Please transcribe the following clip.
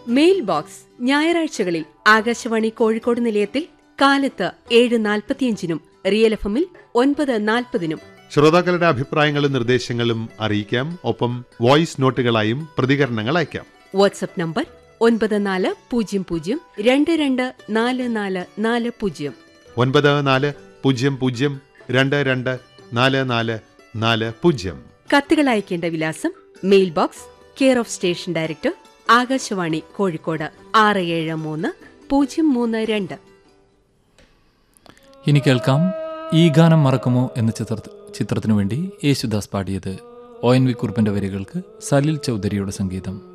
Mail box ഞായറാഴ്ചകളിൽ ആകാശവാണി കോഴിക്കോട് നിലയത്തിൽ കാലത്ത് 7:45 റിയൽ FM 9:40. ശ്രോതാക്കളുടെ അഭിപ്രായങ്ങളും നിർദ്ദേശങ്ങളും അറിയിക്കാം. ഒപ്പം വോയിസ് നോട്ടുകളായും പ്രതികരണങ്ങൾ അയക്കാം. WhatsApp number 9400224440 9400224440. കത്തുകൾ അയക്കേണ്ട വിലാസം: mail box, care of station director, Akashvani Kozhikode 67332. ഇനി കേൾക്കാം ഈ ഗാനം മറക്കുമോ എന്ന ചിത്രത്തിനു വേണ്ടി യേശുദാസ് പാടിയത്. ONV കുറുപ്പിന്റെ വരികൾക്ക് സലിൽ ചൗധരിയുടെ സംഗീതം.